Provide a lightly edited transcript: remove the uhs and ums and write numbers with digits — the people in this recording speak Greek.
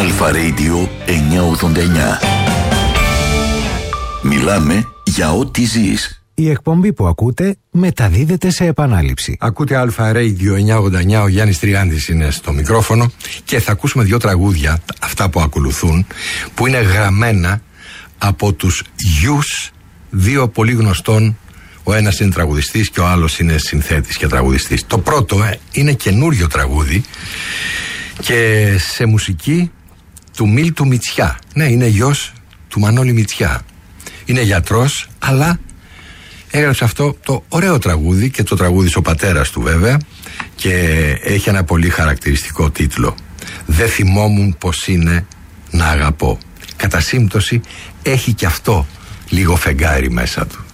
Αλφα Radio 989. Μιλάμε για ό,τι ζεις. Η εκπομπή που ακούτε μεταδίδεται σε επανάληψη. Ακούτε Αλφα Radio 989, ο Γιάννης Τριάντης είναι στο μικρόφωνο και θα ακούσουμε δύο τραγούδια, αυτά που ακολουθούν, που είναι γραμμένα από τους γιους δύο πολύ γνωστών. Ο ένας είναι τραγουδιστής και ο άλλος είναι συνθέτης και τραγουδιστής. Το πρώτο είναι καινούριο τραγούδι και σε μουσική του Μίλτου Μητσιά. Ναι, είναι γιος του Μανώλη Μητσιά. Είναι γιατρός, αλλά έγραψε αυτό το ωραίο τραγούδι και το τραγούδισε ο πατέρας του βέβαια και έχει ένα πολύ χαρακτηριστικό τίτλο. «Δεν θυμόμουν πως είναι να αγαπώ». Κατά σύμπτωση έχει και αυτό λίγο φεγγάρι μέσα του.